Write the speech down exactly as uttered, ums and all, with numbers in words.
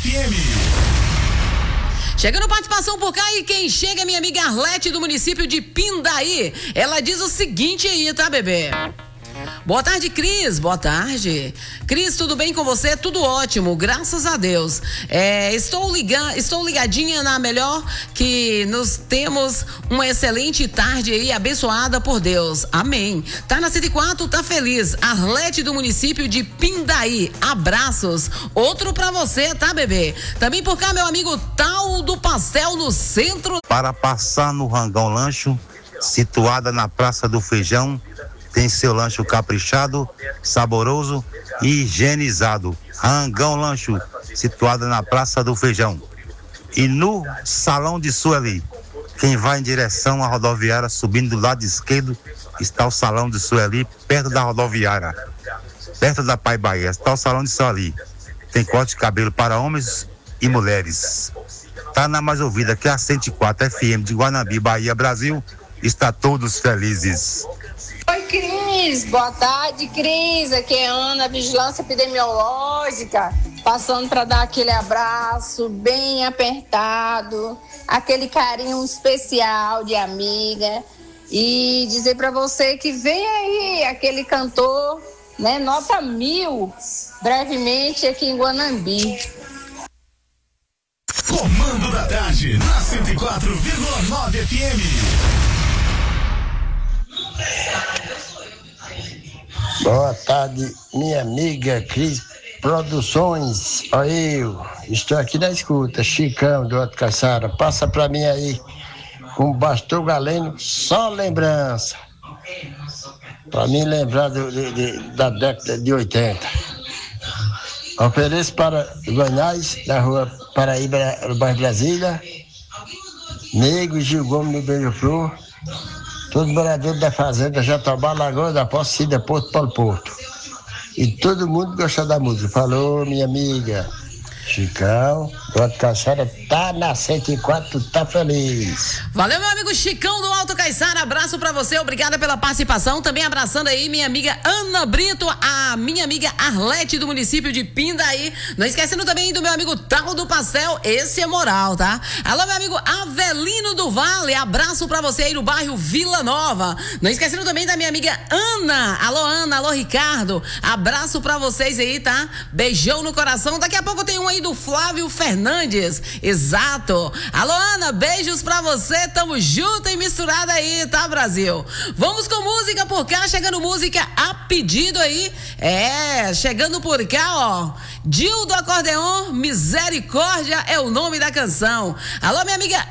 F M. Chegando participação por cá e quem chega é minha amiga Arlete do município de Pindaí. Ela diz o seguinte aí, tá, bebê? Boa tarde, Cris. Boa tarde. Cris, tudo bem com você? Tudo ótimo, graças a Deus. É, estou, liga, estou ligadinha na melhor que nós temos uma excelente tarde aí, abençoada por Deus. Amém. Tá na cento e quatro, tá feliz. Arlete do município de Pindaí. Abraços. Outro pra você, tá, bebê? Também por cá, meu amigo Tal do Pastel no centro. Para passar no Rangão Lancho, situada na Praça do Feijão, tem seu lancho caprichado, saboroso e higienizado. Rangão Lancho, situado na Praça do Feijão. E no Salão de Sueli, quem vai em direção à rodoviária, subindo do lado esquerdo, está o Salão de Sueli, perto da rodoviária, perto da Pai Bahia. Está o Salão de Sueli. Tem corte de cabelo para homens e mulheres. Tá na mais ouvida, que é a cento e quatro F M de Guanambi, Bahia, Brasil. Está todos felizes. Oi, Cris. Boa tarde, Cris. Aqui é Ana, Vigilância Epidemiológica, passando para dar aquele abraço bem apertado, aquele carinho especial de amiga e dizer para você que vem aí aquele cantor, né, nota mil, brevemente aqui em Guanambi. Comando da tarde, na cento e quatro vírgula nove F M. Boa tarde, minha amiga Cris Produções. Olha, eu estou aqui na escuta. Chicão do Alto Caçara, passa pra mim aí com um Bastou Galeno, só lembrança. Pra mim lembrar do, de, de, da década de oitenta. Ofereço para Goiás, na rua Paraíba, no bairro Brasília. Nego Gil Gomes no Beija-Flor. Todos os moradores da fazenda Jatobá, Lagoa da Posse, Cida, Porto, Paulo Porto. E todo mundo gosta da música. Falou, minha amiga. Chicão, do Alto Caçara, tá na cento e quatro, tá feliz. Valeu, meu amigo Chicão do Alto Caçara, abraço pra você, obrigada pela participação, também abraçando aí minha amiga Ana Brito, a minha amiga Arlete do município de Pindaí, não esquecendo também do meu amigo Tal do Pastel, esse é moral, tá? Alô, meu amigo Avelino do Vale, abraço pra você aí no bairro Vila Nova, não esquecendo também da minha amiga Ana, alô Ana, alô Ricardo, abraço pra vocês aí, tá? Beijão no coração, daqui a pouco tem um aí do Flávio Fernandes, exato. Alô Ana, beijos pra você, tamo junto e misturado aí, tá, Brasil? Vamos com música por cá, chegando música a pedido aí, é, chegando por cá, ó, Dil do Acordeon, Misericórdia é o nome da canção. Alô, minha amiga